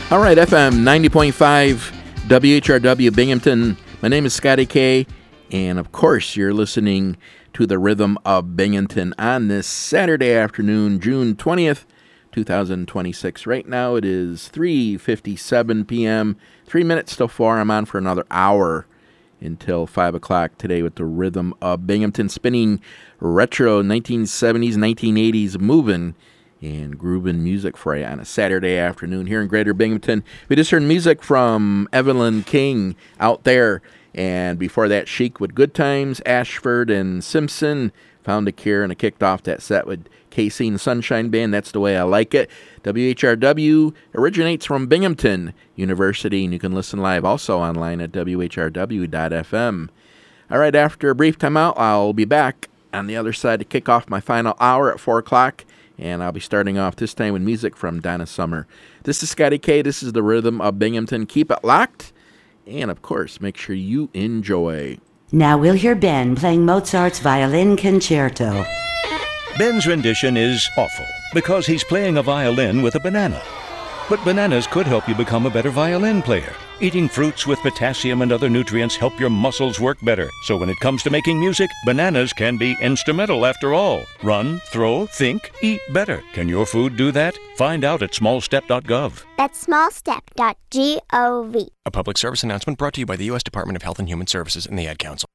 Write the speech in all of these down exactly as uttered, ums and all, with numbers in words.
All right, F M ninety point five, W H R W Binghamton. My name is Scotty K, and of course, you're listening to the Rhythm of Binghamton on this Saturday afternoon, June twentieth, twenty twenty-six. Right now, it is three fifty-seven p.m., three minutes till four. I'm on for another hour until five o'clock today with the Rhythm of Binghamton, spinning retro nineteen seventies, nineteen eighties moving and grooving music for you on a Saturday afternoon here in Greater Binghamton. We just heard music from Evelyn King, Out There, and before that, Chic with Good Times, Ashford and Simpson, Found a Cure, and I kicked off that set with Casey and the Sunshine Band, That's the Way I Like It. W H R W originates from Binghamton University, and you can listen live also online at w h r w dot f m. All right, after a brief timeout, I'll be back on the other side to kick off my final hour at four o'clock. And I'll be starting off this time with music from Donna Summer. This is Scotty K. This is the Rhythm of Binghamton. Keep it locked. And, of course, make sure you enjoy. Now we'll hear Ben playing Mozart's Violin Concerto. Ben's rendition is awful because he's playing a violin with a banana. But bananas could help you become a better violin player. Eating fruits with potassium and other nutrients help your muscles work better. So when it comes to making music, bananas can be instrumental after all. Run, throw, think, eat better. Can your food do that? Find out at small step dot gov. That's small step dot gov. A public service announcement brought to you by the U S Department of Health and Human Services and the Ad Council.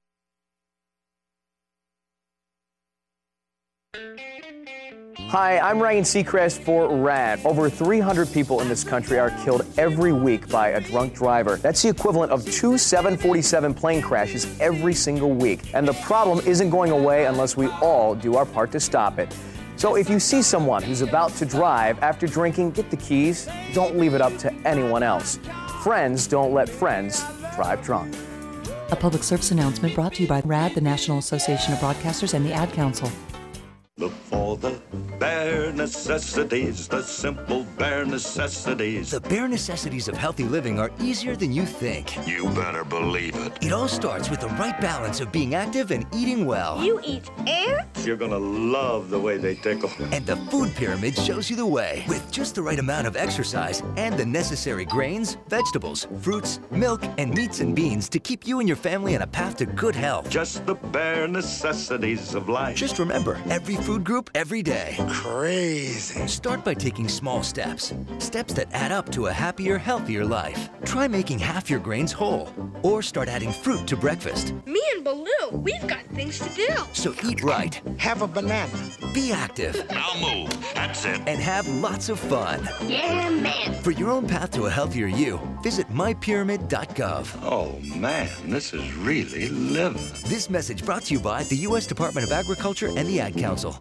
Hi, I'm Ryan Seacrest for RAD. Over three hundred people in this country are killed every week by a drunk driver. That's the equivalent of two seven forty-seven plane crashes every single week. And the problem isn't going away unless we all do our part to stop it. So if you see someone who's about to drive after drinking, get the keys. Don't leave it up to anyone else. Friends don't let friends drive drunk. A public service announcement brought to you by RAD, the National Association of Broadcasters, and the Ad Council. Look for the bare necessities, the simple bare necessities. The bare necessities of healthy living are easier than you think. You better believe it. It all starts with the right balance of being active and eating well. You eat ants? You're gonna love the way they tickle. And the food pyramid shows you the way. With just the right amount of exercise and the necessary grains, vegetables, fruits, milk, and meats and beans to keep you and your family on a path to good health. Just the bare necessities of life. Just remember, every food group every day. Crazy. Start by taking small steps. Steps that add up to a happier, healthier life. Try making half your grains whole. Or start adding fruit to breakfast. Me and Baloo, we've got things to do. So eat right. Have a banana. Be active. Now move. That's it. And have lots of fun. Yeah, man. For your own path to a healthier you, visit my pyramid dot gov. Oh, man, this is really living. This message brought to you by the U S Department of Agriculture and the Ad Council.